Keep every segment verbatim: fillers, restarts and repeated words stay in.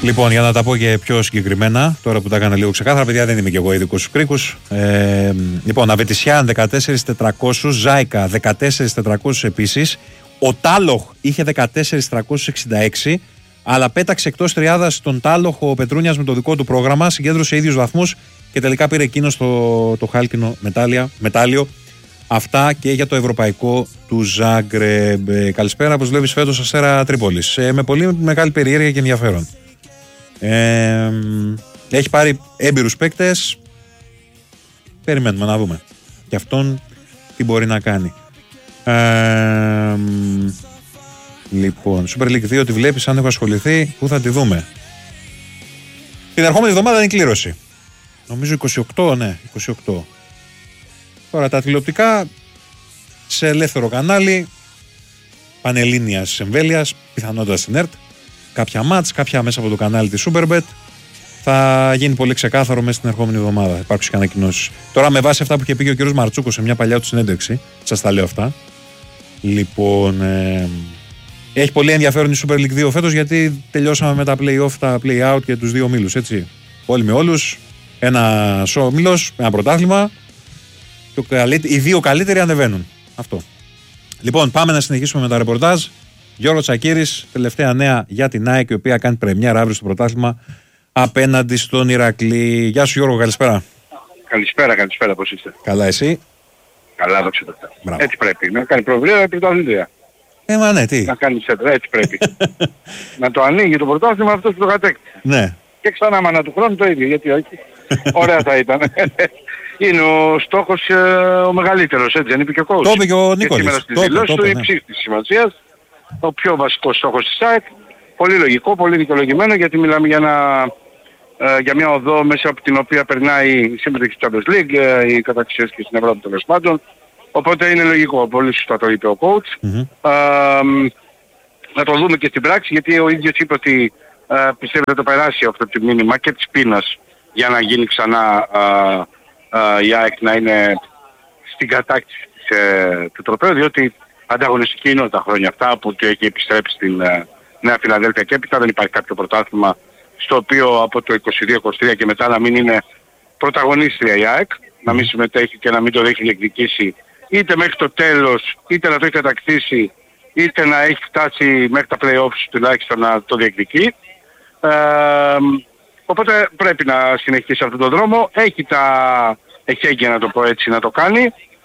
Λοιπόν, για να τα πω και πιο συγκεκριμένα, τώρα που τα έκανα λίγο ξεκάθαρα, παιδιά, δεν είμαι και εγώ ειδικός στους κρίκους. Ε, λοιπόν, Αβετισιάν δεκατέσσερα χιλιάδες τετρακόσια, Ζάικα δεκατέσσερα χιλιάδες τετρακόσια επίσης. Ο Τάλοχ είχε δεκατέσσερα χιλιάδες τριακόσια εξήντα έξι, αλλά πέταξε εκτός τριάδας τον Τάλοχ ο Πετρούνιας με το δικό του πρόγραμμα, συγκέντρωσε ίδιους βαθμούς και τελικά πήρε εκείνο το, το χάλκινο μετάλλια, μετάλλιο. Αυτά και για το ευρωπαϊκό του Ζάγκρεμπ. Καλησπέρα, πώς βλέπεις φέτος Αστέρα Τρίπολης? Ε, με πολύ μεγάλη περιέργεια και ενδιαφέρον. Ε, έχει πάρει έμπειρους παίκτες. Περιμένουμε να δούμε και αυτόν τι μπορεί να κάνει. Ε, λοιπόν, Super League δύο τη βλέπεις? Αν έχω ασχοληθεί, πού θα τη δούμε? Την ερχόμενη εβδομάδα είναι η κλήρωση. Νομίζω είκοσι οκτώ, ναι, είκοσι οκτώ. Τώρα τα τηλεοπτικά σε ελεύθερο κανάλι, πανελλήνιας εμβέλειας, πιθανότατα στην ΕΡΤ, κάποια μάτς, κάποια μέσα από το κανάλι της Superbet. Θα γίνει πολύ ξεκάθαρο μέσα στην ερχόμενη εβδομάδα. Υπάρχουν και ανακοινώσεις. Τώρα, με βάση αυτά που είχε πει και ο κ. Μαρτσούκος σε μια παλιά του συνέντευξη, σας τα λέω αυτά. Λοιπόν, ε, έχει πολύ ενδιαφέρον η Super League δύο φέτος, γιατί τελειώσαμε με τα play-off, τα play-out και τους δύο ομίλους. Έτσι. Όλοι με όλους. Ένα όμιλος, ένα πρωτάθλημα. Οι δύο καλύτεροι ανεβαίνουν. Αυτό. Λοιπόν, πάμε να συνεχίσουμε με τα ρεπορτάζ. Γιώργο Τσακίρης, τελευταία νέα για την ΑΕΚ, η οποία κάνει πρεμιέρα αύριο στο πρωτάθλημα απέναντι στον Ηρακλή. Γεια σου Γιώργο, καλησπέρα. Καλησπέρα, καλησπέρα, πώς είστε? Καλά, εσύ? Καλά, δόξα τω Θεώ. Έτσι πρέπει. Να κάνει προβλήματα πρωταθλήτρια. Ε, μα ναι, τι. Να κάνει σέντρα, έτσι πρέπει. Να το ανοίγει το πρωτάθλημα αυτός που το κατέκτησε. Ναι. Και ξανά μάνα του χρόνου το ίδιο, γιατί όχι. Ωραία θα ήταν. Είναι ο στόχος ε, ο μεγαλύτερος, έτσι δεν είπε και ο coach? Το είπε και ο Νίκολης. Και σήμερα στις δηλώσεις του υψής της σημασίας, ο πιο βασικός στόχος της ΑΕΚ. Πολύ λογικό, πολύ δικαιολογημένο, γιατί μιλάμε για, ένα, ε, για μια οδό μέσα από την οποία περνάει η συμμετοχή της Champions League, ε, η καταξίωση και στην Ευρώπη τέλος πάντων. Οπότε είναι λογικό, πολύ σωστά το είπε ο coach. Mm-hmm. Ε, να το δούμε και στην πράξη, γιατί ο ίδιος είπε ότι ε, πιστεύει να το περάσει αυτό το μήνυμα και της πείνας για να γίνει ξανά ε, Uh, η ΑΕΚ να είναι στην κατάκτηση της, ε, του τροπαίου, διότι ανταγωνιστική είναι όλα τα χρόνια αυτά που έχει επιστρέψει στην ε, Νέα Φιλαδέλφια και έπειτα δεν υπάρχει κάποιο πρωτάθλημα στο οποίο από το είκοσι δύο είκοσι τρία και μετά να μην είναι πρωταγωνίστρια η ΑΕΚ, να μην συμμετέχει και να μην το έχει διεκδικήσει είτε μέχρι το τέλος, είτε να το έχει κατακτήσει, είτε να έχει φτάσει μέχρι τα play-offs τουλάχιστον να το διεκδικεί. Ε, Οπότε πρέπει να συνεχίσει αυτόν τον δρόμο. Έχει τα εχέγγυα, να το πω έτσι, να το κάνει.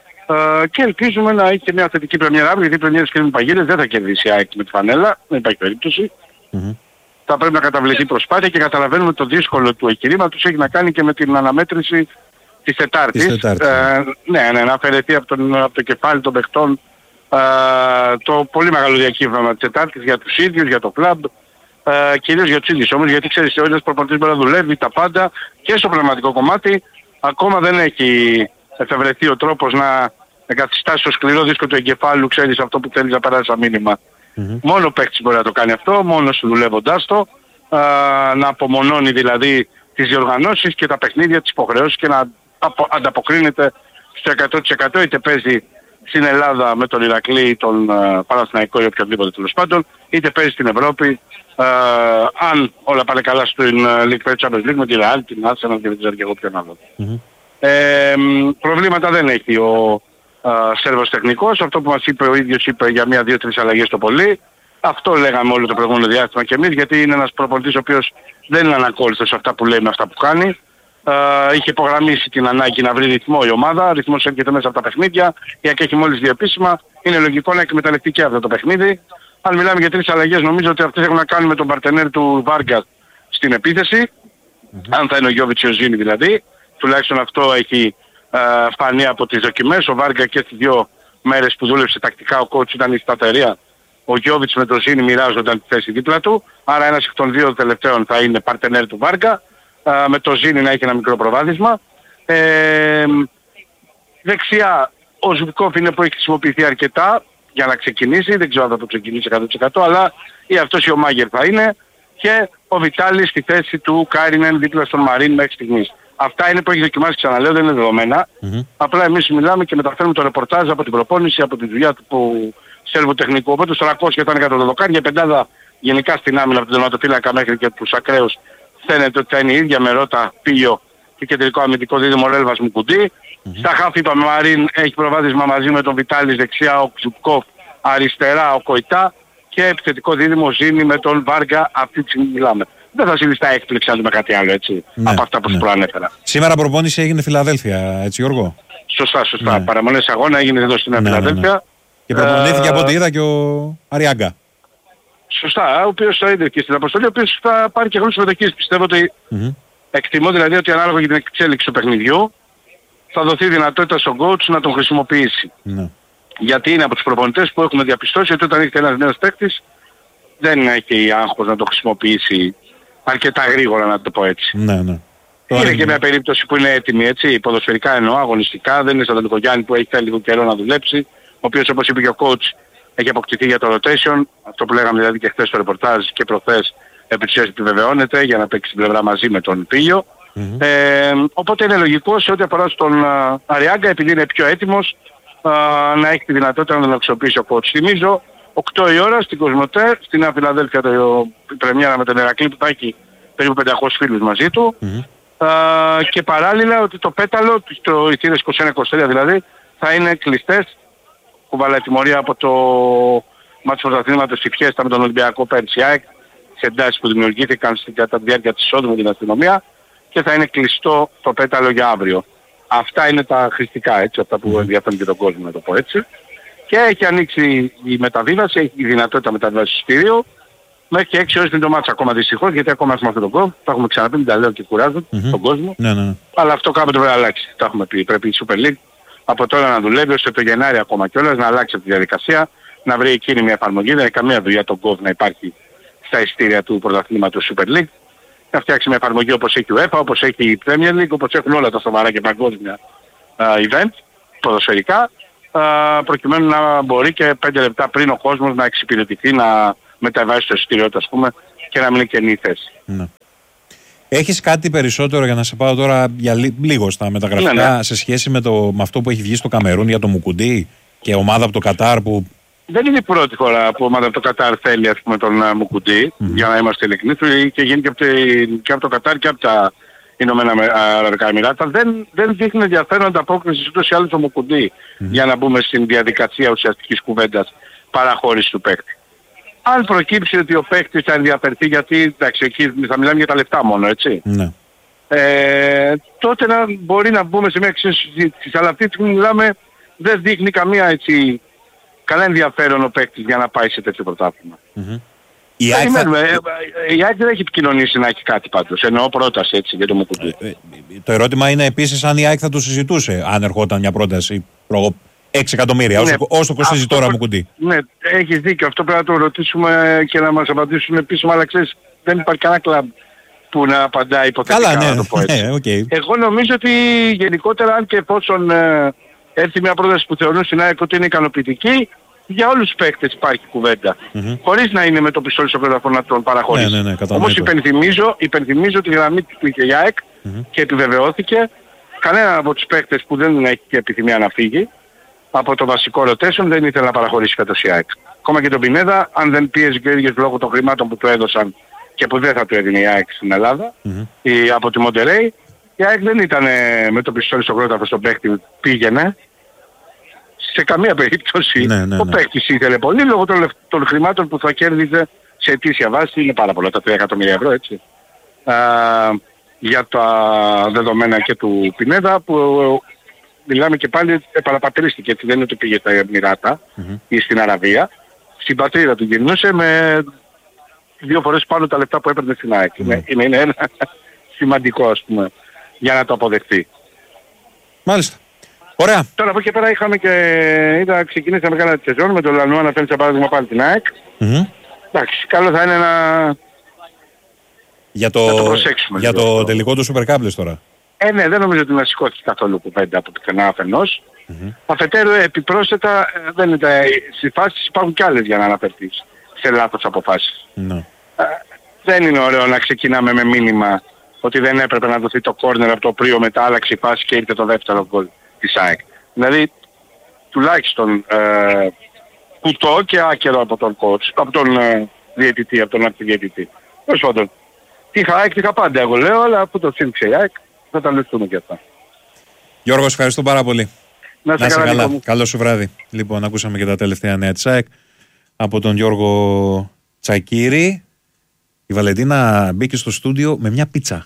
Ε, και ελπίζουμε να έχει και μια θετική πρεμιέρα αύριο, γιατί οι πρεμιέρες και οι παγίδες δεν θα κερδίσει η ΑΕΚ με τη φανέλα. Δεν υπάρχει περίπτωση. Mm-hmm. Θα πρέπει να καταβληθεί προσπάθεια και καταλαβαίνουμε το δύσκολο του εγχειρήματος έχει να κάνει και με την αναμέτρηση της Τετάρτης. Ε, ναι, ναι, να αφαιρεθεί από, τον, από το κεφάλι των παιχτών ε, το πολύ μεγάλο διακύβευμα της Τετάρτης για τους ίδιους, για το κλαμπ. Uh, κυρίως για τους ίδιους όμως, γιατί ξέρεις ο ένας προπονητής μπορεί να δουλεύει τα πάντα και στο πνευματικό κομμάτι, ακόμα δεν έχει εφευρεθεί ο τρόπος να εγκαθιστάσει στο σκληρό δίσκο του εγκεφάλου, ξέρεις, αυτό που θέλεις να περάσει σαν μήνυμα. Mm-hmm. Μόνο ο παίκτης μπορεί να το κάνει αυτό, μόνος του δουλεύοντάς το, uh, να απομονώνει δηλαδή τις διοργανώσεις και τα παιχνίδια, τις υποχρεώσεις και να απο, ανταποκρίνεται στο εκατό τοις εκατό, είτε παίζει στην Ελλάδα με τον Ηρακλή, τον uh, Παναθηναϊκό ή οποιοδήποτε τέλος πάντων, είτε παίζει στην Ευρώπη. Uh, αν όλα πάνε καλά στην uh, League Champions League με τη Real, την Arsenal και δεν ξέρω και εγώ ποιον άλλο. Mm-hmm. Ε, προβλήματα δεν έχει ο uh, Σέρβος τεχνικός. Αυτό που μας είπε ο ίδιος είπε για μία, δύο, τρεις αλλαγές το πολύ. Αυτό λέγαμε όλο το προηγούμενο διάστημα και εμείς, γιατί είναι ένας προπονητής ο οποίος δεν είναι ανακόλλητος σε αυτά που λέει με αυτά που κάνει. Uh, είχε υπογραμμίσει την ανάγκη να βρει ρυθμό η ομάδα, ρυθμός έρχεται μέσα από τα παιχνίδια, γιατί έχει μόλις δύο επίσημα. Είναι λογικό να εκμεταλλευτεί και αυτό το παιχνίδι. Αν μιλάμε για τρεις αλλαγές, νομίζω ότι αυτές έχουν να κάνουν με τον παρτενέρ του Βάρκα στην επίθεση. Mm-hmm. Αν θα είναι ο Γιώβιτς ή ο Ζήνη δηλαδή. Τουλάχιστον αυτό έχει ε, φανεί από τις δοκιμές. Ο Βάρκα και τις δύο μέρες που δούλεψε τακτικά ο coach ήταν η σταθερία. Ο Γιώβιτς με τον Ζήνη μοιράζονταν τη θέση δίπλα του. Άρα ένας εκ των δύο τελευταίων θα είναι παρτενέρ του Βάρκα. Ε, με τον Ζήνη να έχει ένα μικρό προβάδισμα. Ε, δεξιά ο Ζουμπικόφ είναι που έχει χρησιμοποιηθεί αρκετά για να ξεκινήσει, δεν ξέρω αν θα το ξεκινήσει εκατό τοις εκατό, αλλά ή αυτός ή ο Μάγερ θα είναι και ο Βιτάλης στη θέση του Κάρινεν δίπλα στον Μαρίν μέχρι στιγμής. Αυτά είναι που έχει δοκιμάσει, ξαναλέω, δεν είναι δεδομένα. Mm-hmm. Απλά εμείς μιλάμε και μεταφέρουμε το ρεπορτάζ από την προπόνηση, από τη δουλειά του που Σέρβου τεχνικού. Οπότε στο τριακόσια ήταν εκατό δοκάρια, πεντάδα γενικά στην άμυνα από τον τερματοφύλακα μέχρι και τους ακραίους φαίνεται ότι θα είναι η ίδια με Ρώτα, Πίλιο και κεντρικό αμυντικό δίδυμο Ρέλβας Μουκουντή. Mm-hmm. Στα χαφ είπαμε Μαρίν έχει προβάδισμα μαζί με τον Βιτάλης δεξιά, ο Ξουπκόφ αριστερά, ο Κοϊτά και επιθετικό δίδυμο Ζήνη με τον Βάργα, αυτή τη στιγμή μιλάμε. Δεν θα συνιστά έκπληξη αν δούμε κάτι άλλο έτσι, ναι, από αυτά που ναι. σου προανέφερα. Σήμερα προπόνηση έγινε Φιλαδέλφια, έτσι Γιώργο. Σωστά, σωστά. Ναι. Παραμονές αγώνα έγινε εδώ στην ναι, Φιλαδέλφια. Ναι, ναι. Και προπονήθηκε ε... από ό,τι είδα και ο Αριάγκα. Σωστά, ο οποίος θα είναι και στην αποστολή, ο οποίος θα πάρει και γνώση συμμετοχής. Πιστεύω ότι mm-hmm. εκτιμώ δηλαδή ότι ανάλογα για την εξέλιξη του παιχνιδιού θα δοθεί δυνατότητα στον coach να τον χρησιμοποιήσει. Mm-hmm. Γιατί είναι από τους προπονητές που έχουμε διαπιστώσει ότι όταν έχει ένας νέος παίκτης δεν έχει άγχος να το χρησιμοποιήσει αρκετά γρήγορα, να το πω έτσι. Ναι, ναι. Είναι είναι και μια περίπτωση που είναι έτοιμη, έτσι, ποδοσφαιρικά εννοώ, αγωνιστικά, δεν είναι σαν τον Νικογιάννη που έχει λίγο καιρό να δουλέψει, ο οποίος όπως είπε και ο coach έχει αποκτηθεί για το rotation, αυτό που λέγαμε δηλαδή και χθες στο ρεπορτάζ και προχθές επί της ουσίας επιβεβαιώνεται για να παίξει την πλευρά μαζί με τον Πίλιο. Mm-hmm. Ε, οπότε είναι λογικό σε ό,τι αφορά στον uh, Αριάγκα, επειδή είναι πιο έτοιμος, uh, να έχει τη δυνατότητα να τον αξιοποιήσει ο coach. Θυμίζω, οκτώ η ώρα στην Κοσμοτέ, στην Νέα Φιλαδέλφια, το, η πρεμιέρα με τον Ηρακλή που θα έχει περίπου πεντακόσιους φίλους μαζί του. Mm-hmm. Uh, και παράλληλα ότι το πέταλο, το ηθήνες είκοσι ένα είκοσι τρία δηλαδή, θα είναι κλειστές. Κουβαλάει τιμωρία από το μάτι του πρωταθλήματος στη Φιέστα με τον Ολυμπιακό πέρσι ΑΕΚ, σε εντάσεις που δημιουργήθηκαν στην κατά τη διάρκεια της εισόδου με την αστυνομία και θα είναι κλειστό το πέταλο για αύριο. Αυτά είναι τα χρηστικά, έτσι, αυτά που ενδιαφέρουν και τον κόσμο, να το πω έτσι. Και έχει ανοίξει η μεταβίβαση, έχει η δυνατότητα μεταβίβασης εισιτήριου μέχρι και έξι ώρες πριν το μάτς ακόμα δυστυχώς, γιατί ακόμα έχουμε αυτό το κόμμα. Τα έχουμε ξαναπεί, μην τα λέω και κουράζουν mm-hmm. τον κόσμο. Ναι, ναι, ναι. Αλλά αυτό κάποτε πρέπει να αλλάξει. Τα έχουμε πει. Πρέπει η Super League από τώρα να δουλεύει ώστε το Γενάρη ακόμα κιόλας να αλλάξει τη διαδικασία, να βρει εκείνη μια εφαρμογή. Δεν είναι καμία δουλειά τον κόμμα να υπάρχει στα ειστήρια του πρωταθλήματος Super League. Να φτιάξει μια εφαρμογή όπως έχει η UEFA, όπως έχει η Premier League, όπως έχουν όλα τα σοβαρά και παγκόσμια uh, event, ποδοσφαιρικά, uh, προκειμένου να μπορεί και πέντε λεπτά πριν ο κόσμος να εξυπηρετηθεί, να μεταβάσει το εισιτήριό του, ας πούμε, και να μην είναι καινή η θέση. Ναι. Έχεις κάτι περισσότερο για να σε πάω τώρα για λί, λίγο στα μεταγραφικά ναι, ναι. σε σχέση με, το, με αυτό που έχει βγει στο Καμερούν για το Μουκουντή και ομάδα από το Κατάρ που... Δεν είναι η πρώτη φορά που ομάδα από το Κατάρ θέλει, ας πούμε, τον uh, Μουκουντή, mm-hmm. για να είμαστε ειλικρινείς, και γίνει και από, και από το Κατάρ και από τα Ηνωμένα Αραβικά Εμιράτα. Δεν, δεν δείχνει ενδιαφέρον ανταπόκριση ούτως ή άλλως το Μουκουντή mm-hmm. για να μπούμε στην διαδικασία ουσιαστικής κουβέντας παραχώρησης του παίκτη. Αν προκύψει ότι ο παίκτης θα ενδιαφερθεί, γιατί εντάξει, εκεί θα μιλάμε για τα λεφτά μόνο, έτσι. Ναι. Ε, τότε να μπορεί να μπούμε σε μια συζήτηση. Αλλά αυτή τη στιγμή μιλάμε, δεν δείχνει καμία έτσι, καλά ενδιαφέρον ο παίκτης για να πάει σε τέτοιο πρωτάθλημα. Mm-hmm. Η ΑΕΚ θα... δεν έχει επικοινωνήσει να έχει κάτι πάντως. Εννοώ πρόταση έτσι για το Μουκουντή. Ε, ε, το ερώτημα είναι επίσης αν η ΑΕΚ θα το συζητούσε, αν ερχόταν μια πρόταση προ... έξι εκατομμύρια, ναι, όσο, όσο κοστίζει τώρα Μουκουντή. Ναι, έχεις δίκιο. Αυτό πρέπει να το ρωτήσουμε και να μας απαντήσουν επίσημα, αλλά ξέρεις, δεν υπάρχει κανένα κλαμπ που να απαντάει υποθετικά. Καλά, ναι, να το πω έτσι. Ναι, okay. Εγώ νομίζω ότι γενικότερα, αν και εφόσον ε, έρθει μια πρόταση που θεωρούν στην ΑΕΚ ότι είναι ικανοποιητική, για όλους τους παίκτες υπάρχει κουβέντα. Mm-hmm. Χωρίς να είναι με το πιστόλι στο κρεδαφό να τον παραχωρήσει. Ναι, ναι, ναι, όμως υπενθυμίζω, υπενθυμίζω τη γραμμή του είχε η ΑΕΚ mm-hmm. και επιβεβαιώθηκε. Κανένα από τους παίκτες που δεν έχει και επιθυμία να φύγει από το βασικό rotation δεν ήθελε να παραχωρήσει φέτος η ΑΕΚ. Ακόμα και τον Πινέδα, αν δεν πίεζε και ο ίδιος λόγω των χρημάτων που του έδωσαν και που δεν θα του έδινε η ΑΕΚ στην Ελλάδα, mm-hmm. ή από τη Μοντερέι, η ΑΕΚ δεν ήταν με το πιστόλι στο κρόταφο στον παίκτη, πήγαινε. Σε καμία περίπτωση ναι, ναι, ναι. ο παίκτης ήθελε πολύ λόγω των, των χρημάτων που θα κέρδιζε σε ετήσια βάση, είναι πάρα πολλά, τα τρία εκατομμύρια ευρώ έτσι. Α, για τα δεδομένα και του Πινέδα που μιλάμε και πάλι επαναπατρίστηκε, έτσι δεν είναι ότι πήγε στα Εμιράτα mm-hmm. ή στην Αραβία. Στην πατρίδα του γυρνούσε με δύο φορές πάνω τα λεπτά που έπαιρνε στην ΑΕΚ. Mm-hmm. Είναι, είναι, είναι ένα σημαντικό, ας πούμε, για να το αποδεχτεί. Μάλιστα. Ωραία. Τώρα από εκεί πέρα είχαμε και είδα, ξεκινήσαμε κάνα τη σεζόν με τον Λανουά να φέρνει σαν παράδειγμα πάλι την ΑΕΚ. Mm-hmm. Εντάξει, καλό θα είναι να, για το, να το προσέξουμε. Για το τελικό του Super Cup τώρα. Ε, ναι, δεν νομίζω ότι να σηκώθηκε καθόλου κουβέντα από πουθενά αφενός. Mm-hmm. Αφετέρου, επιπρόσθετα, δεν είναι, στις φάσεις υπάρχουν κι άλλες για να αναφερθείς σε λάθος αποφάσεις. Mm-hmm. Ε, δεν είναι ωραίο να ξεκινάμε με μήνυμα ότι δεν έπρεπε να δοθεί το κόρνερ από το οποίο μετά άλλαξε η φάση και ήρθε το δεύτερο γκολ της ΑΕΚ. Δηλαδή, τουλάχιστον ε, κουτό και άκερο από τον coach, από τον ε, διαιτητή από τον αντιδιαιτητή. Τέλος πάντων. Τι είχα ΑΕΚ, τι είχα πάντα εγώ λέω, αλλά που το σύνδεξε η ΑΕΚ θα τα λυθούμε και αυτά. Γιώργο, ευχαριστώ πάρα πολύ. Να είσαι καλά. καλά. Καλό σου βράδυ. Λοιπόν, ακούσαμε και τα τελευταία νέα της ΑΕΚ από τον Γιώργο Τσακίρη. Η Βαλεντίνα μπήκε στο στούντιο με μια πίτσα.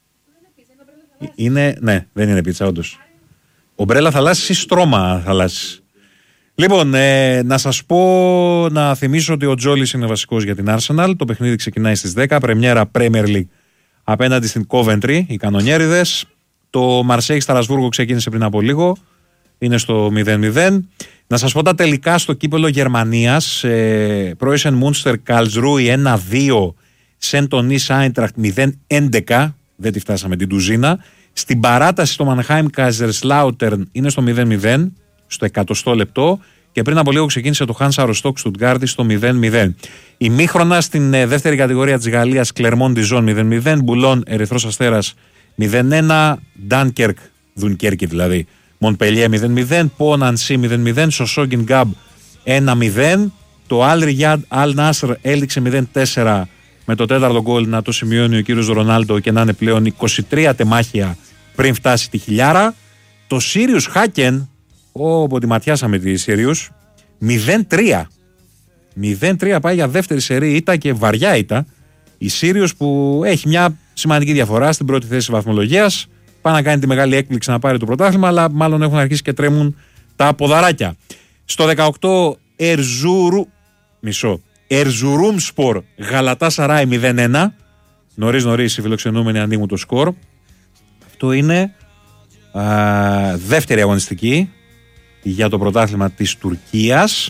Είναι, ναι, δεν είναι πίτσα, όντως. Ομπρέλα θαλάσσης ή στρώμα θαλάσσης. Λοιπόν, ε, να σας πω, να θυμίσω ότι ο Τζόλις είναι βασικός για την Arsenal. Το παιχνίδι ξεκινάει στις δέκα. Πρεμιέρα Premier League απέναντι στην Coventry, οι κανονιέριδες. Το Μαρσέιγ Στρασβούργο ξεκίνησε πριν από λίγο. Είναι στο μηδέν μηδέν. Να σας πω τα τελικά στο κύπελλο Γερμανίας. Ε, Πρόισεν Μούνστερ Καλσρούι ένα δύο. Σεντονίς Άιντραχτ μηδέν έντεκα. Δεν τη φτάσαμε την τουζίνα. Στην παράταση στο Μανχάιμ Κάζερσλάουτερν είναι στο μηδέν μηδέν. Στο εκατοστό λεπτό. Και πριν από λίγο ξεκίνησε το Χάνσα Ροστόκ Στουτγκάρδη στο μηδέν μηδέν. Ημίχρονα στην ε, δεύτερη κατηγορία της Γαλλίας Κλερμόν Διζόν μηδέν μηδέν. Μπουλόν Ερυθρός Αστέρας μηδέν ένα. Ντάνκερκ, Δουνκέρκη δηλαδή, Μονπελιέ μηδέν μηδέν. Πο Νανσί μηδέν μηδέν. Σοσόγκιν Γκάμπ ένα μηδέν. Το Αλ Ριάντ Αλ Νάσρ έληξε μηδέν τέσσερα με το τέταρτο γκολ να το σημειώνει ο κύριος Ρονάλντο και να είναι πλέον είκοσι τρία τεμάχια πριν φτάσει τη χιλιάρα. Το Σύριους Χάκεν, όπου τη ματιάσαμε τη Σύριους, μηδέν τρία. μηδέν τρία πάει για δεύτερη σερί ήττα και βαριά ήττα. Η Σύριους που έχει μια σημαντική διαφορά στην πρώτη θέση βαθμολογίας. Πάει να κάνει τη μεγάλη έκπληξη να πάρει το πρωτάθλημα, αλλά μάλλον έχουν αρχίσει και τρέμουν τα ποδαράκια. Στο δεκαοκτώ Ερζουρου... Μισό. Ερζουρούμспορ Γαλατά Σαράι μηδέν ένα. Νωρίς νωρίς οι φιλοξενούμενοι ανοίγουν το σκορ. Αυτό είναι α, δεύτερη αγωνιστική για το πρωτάθλημα της Τουρκίας.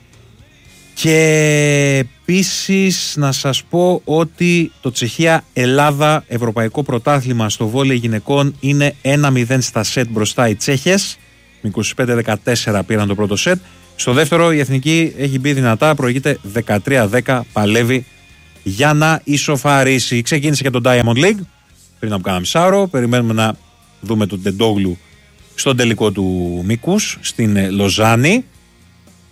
Και επίσης να σας πω ότι το Τσεχία-Ελλάδα Ευρωπαϊκό Πρωτάθλημα στο βόλεϊ γυναικών είναι ένα μηδέν στα σετ μπροστά οι Τσέχες. Με είκοσι πέντε δεκατέσσερα πήραν το πρώτο σετ. Στο δεύτερο η Εθνική έχει μπει δυνατά, προηγείται δεκατρία δέκα, παλεύει για να ισοφαρίσει. Ξεκίνησε και το Diamond League πριν από κάνα μισάωρο. Περιμένουμε να δούμε τον Τεντόγλου στον τελικό του μήκους στην Λοζάνη.